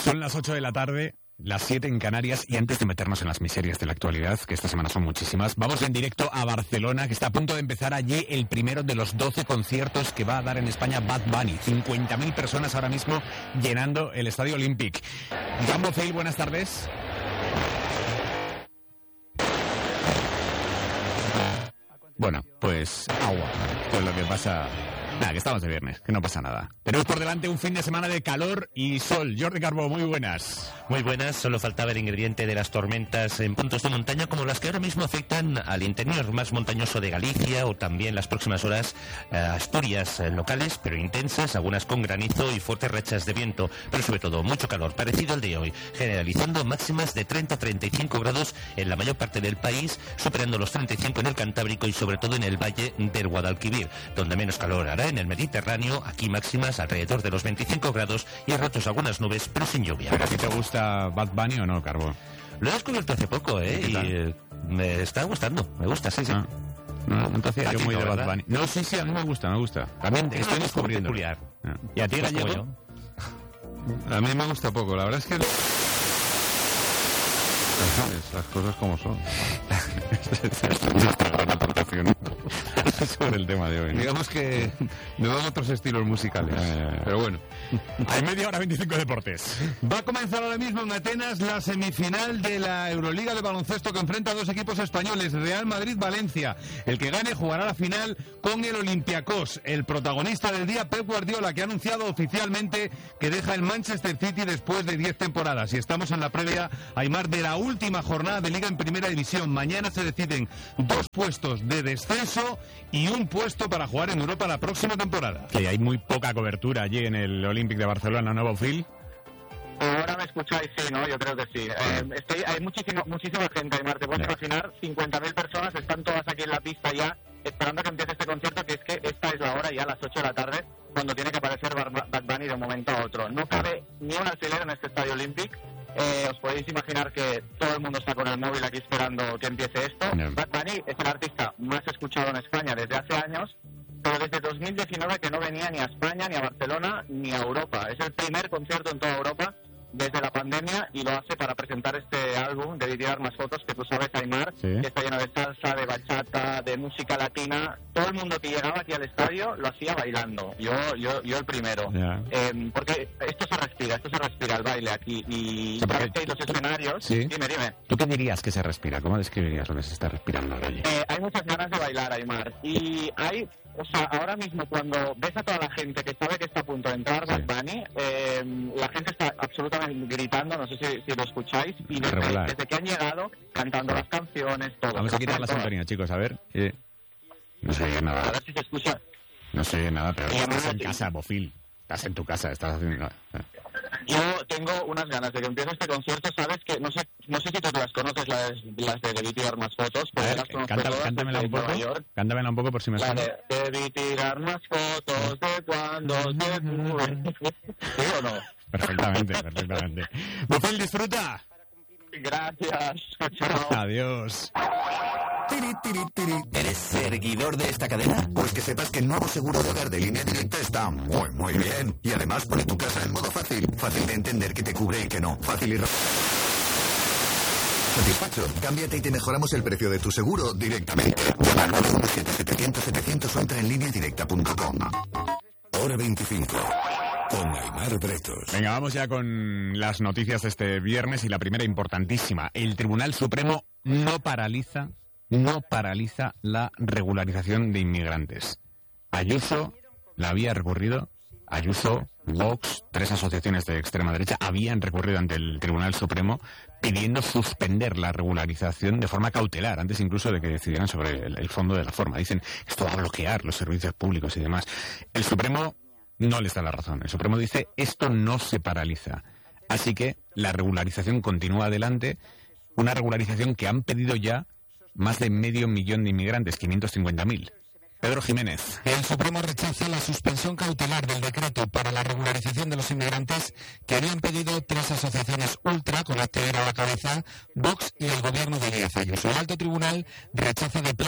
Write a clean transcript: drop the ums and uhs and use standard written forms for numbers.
Son las 8 de la tarde, las 7 en Canarias, y antes de meternos en las miserias de la actualidad, que esta semana son muchísimas, vamos en directo a Barcelona, que está a punto de empezar allí el primero de los 12 conciertos que va a dar en España Bad Bunny. 50.000 personas ahora mismo llenando el Estadio Olímpic. Joan Bofell, buenas tardes. Bueno, pues agua, pues lo que pasa... Nada, que estamos de viernes, que no pasa nada. Tenemos por delante un fin de semana de calor y sol. Jordi Carbó, muy buenas. Muy buenas, solo faltaba el ingrediente de las tormentas en puntos de montaña como las que ahora mismo afectan al interior más montañoso de Galicia o también las próximas horas Asturias locales, pero intensas, algunas con granizo y fuertes rachas de viento, pero sobre todo mucho calor, parecido al de hoy, generalizando máximas de 30-35 grados en la mayor parte del país, superando los 35 en el Cantábrico y sobre todo en el valle del Guadalquivir, donde menos calor hará en el Mediterráneo, aquí máximas alrededor de los 25 grados y a ratos algunas nubes, pero sin lluvia. ¿Pero a ti te gusta Bad Bunny o no, Carbó? Lo he descubierto hace poco, y me está gustando, me gusta, sí. No te hacía yo muy de Bad Bunny. No, sí, a mí me gusta. También estoy descubriendo. ¿Y a ti, Gallego? A mí me gusta poco, la verdad es que... Las cosas como son. Sobre el tema de hoy, ¿no? Digamos que me van otros estilos musicales, pero bueno. Hay media hora 25 deportes. Va a comenzar ahora mismo en Atenas la semifinal de la Euroliga de baloncesto que enfrenta a dos equipos españoles, Real Madrid-Valencia. El que gane jugará la final con el Olympiacos. El protagonista del día, Pep Guardiola, que ha anunciado oficialmente que deja el Manchester City después de 10 temporadas. Y estamos en la previa, Aimar, de la última jornada de Liga en Primera División. Mañana se deciden 2 puestos de descenso y un puesto para jugar en Europa la próxima temporada. Que hay muy poca cobertura allí en el Olympic de Barcelona, ¿no, Bofell? Ahora me escucháis, sí, ¿no? Yo creo que sí. Hay muchísima gente, Aymar. Te puedes imaginar, 50.000 personas están todas aquí en la pista ya, esperando que empiece este concierto, que es que esta es la hora ya, a las 8 de la tarde, cuando tiene que aparecer Bad Bunny de un momento a otro. No cabe ni un alfiler en este Estadio Olímpic. Os podéis imaginar que todo el mundo está con el móvil aquí esperando que empiece esto. Bad Bunny es el artista más escuchado en España desde hace años, pero desde 2019 que no venía ni a España, ni a Barcelona, ni a Europa. Es el primer concierto en toda Europa desde la pandemia y lo hace para presentar este álbum de Tirar Más Fotos, que tú sabes, Aimar, que está lleno de salsa, de bachata, de música latina. Todo el mundo que llegaba aquí al estadio lo hacía bailando. Yo el primero. Porque esto se respira el baile aquí. Y sabes que hay los escenarios... Sí. Dime. ¿Tú qué dirías que se respira? ¿Cómo describirías lo que se está respirando allí? Hay muchas ganas de bailar, Aimar. Y hay... O sea, ahora mismo cuando ves a toda la gente que sabe que está a punto de entrar Bad Bunny, la gente está absolutamente gritando, no sé si lo escucháis, y desde que han llegado, cantando las canciones, todo. Vamos a quitar la sintonía, chicos, a ver. No se oye nada. A ver si se escucha. No se oye nada, pero estás en casa, Bofil. Estás en tu casa, estás haciendo... Yo tengo unas ganas de que empiece este concierto, sabes que no sé si tú las conoces, las de Debí Tirar Más Fotos, pero las conozco todas. Cántamela un poco por si me suena. Debí tirar más fotos de cuando se muere. ¿Sí o no? Perfectamente. Bofil, disfruta. Gracias. Chao. Adiós. ¿Eres seguidor de esta cadena? Pues que sepas que el nuevo seguro de hogar de Línea Directa está muy bien. Y además pone tu casa en modo fácil. Fácil de entender que te cubre y que no. Fácil y satisfecho. Cámbiate y te mejoramos el precio de tu seguro directamente. Llama al 917-700-700 o entra en lineadirecta.com. Hora 25. Con Aimar Bretos. Venga, vamos ya con las noticias de este viernes y la primera importantísima. El Tribunal Supremo no paraliza la regularización de inmigrantes. Ayuso la había recurrido. Ayuso, Vox, 3 asociaciones de extrema derecha habían recurrido ante el Tribunal Supremo pidiendo suspender la regularización de forma cautelar, antes incluso de que decidieran sobre el fondo de la forma. Dicen, esto va a bloquear los servicios públicos y demás. El Supremo no les da la razón. El Supremo dice, esto no se paraliza. Así que la regularización continúa adelante, una regularización que han pedido ya más de 500.000 de inmigrantes, 550.000. Pedro Jiménez. El Supremo rechaza la suspensión cautelar del decreto para la regularización de los inmigrantes que habían pedido 3 asociaciones ultra, con Azteguera a la cabeza, Vox y el gobierno de Díaz Ayuso. El alto tribunal rechaza de plano